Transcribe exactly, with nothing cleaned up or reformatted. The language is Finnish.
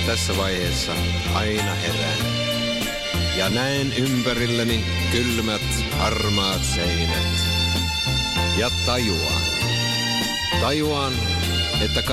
tässä vaiheessa aina herään. Ja näen ympärilläni kylmät, harmaat seinät. Ja tajuan. Tajuan, että